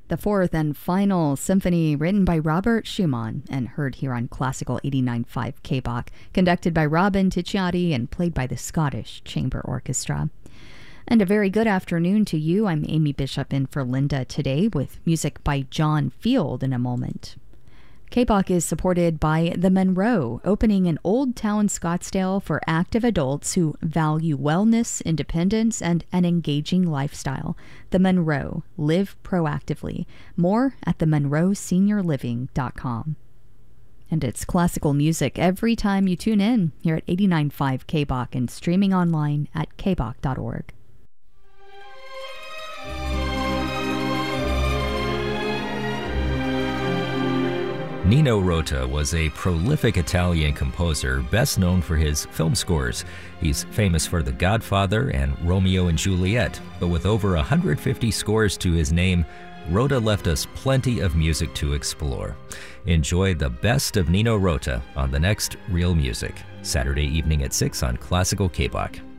The fourth and final symphony written by Robert Schumann and heard here on Classical 89.5 KBOC, conducted by Robin Ticciati and played by the Scottish Chamber Orchestra. And a very good afternoon to you. I'm Amy Bishop in for Linda today with music by John Field in a moment. KBOC is supported by The Monroe, opening in Old Town Scottsdale for active adults who value wellness, independence, and an engaging lifestyle. The Monroe. Live proactively. More at themonroeseniorliving.com. And it's classical music every time you tune in here at 89.5 KBOC and streaming online at kbok.org. Nino Rota was a prolific Italian composer, best known for his film scores. He's famous for The Godfather and Romeo and Juliet, but with over 150 scores to his name, Rota left us plenty of music to explore. Enjoy the best of Nino Rota on the next Real Music, Saturday evening at 6 on Classical KBOC.